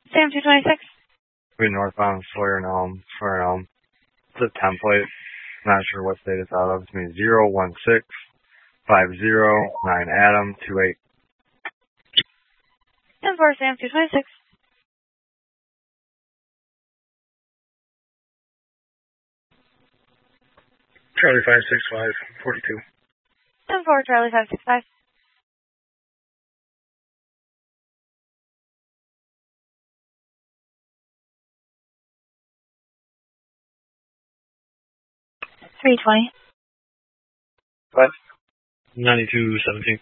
Sam 226. We're northbound Sawyer and Elm. It's a template. Not sure what state it's out of. It's me 016509 Adam 28. 10-4 Sam 226. Charlie 565 42. 10-4 Charlie 565. $320. 9217.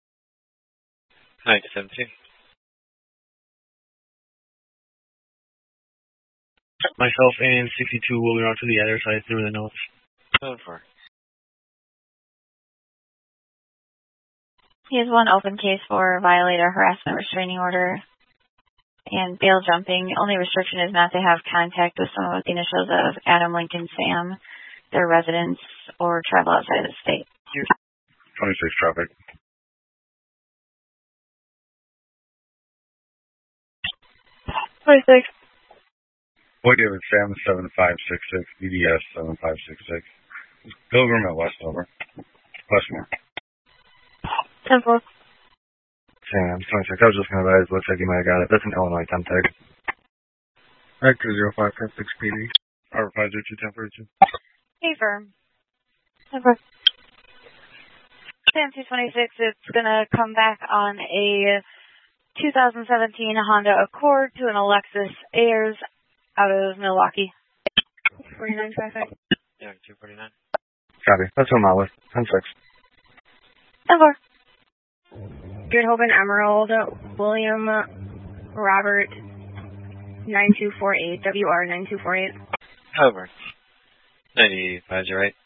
9017. Myself and 62 will be on to the other side through the notes. 10-4. He has one open case for violator harassment restraining order and bail jumping. Only restriction is not to have contact with someone with the initials of Adam, Lincoln, Sam, their residence, or travel outside of the state. 26 traffic. What is it? Sam 7566, EDS 7566. Pilgrim at Westover. Westmore. 10-4. Sam 26. I was just going to advise. Looks like you might have got it. That's an Illinois temp tag. Hector 0556 PD. Harbor 502 1042. Hey, firm. 10-4. Sam 226, it's going to come back on a 2017 Honda Accord to an Lexus Ayers out of Milwaukee. 49 traffic. Yeah, 249. Copy. That's what I'm out with. 10-6. 10-4. Good Hope and Emerald, William Robert 9248, WR 9248. However, 95 is right.